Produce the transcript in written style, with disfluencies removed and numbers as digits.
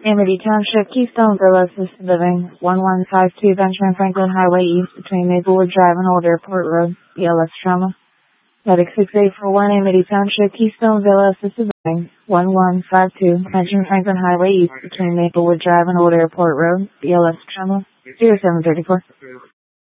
Amity Township, Keystone Villas, Assisted Living, 1152 Benjamin Franklin Highway East between Maplewood Drive and Old Airport Road, BLS Trauma. Medic 6841, Amity Township, Keystone Villa, Assisted Living, 1152 Benjamin Franklin Highway East between Maplewood Drive and Old Airport Road, BLS Trauma, 0734.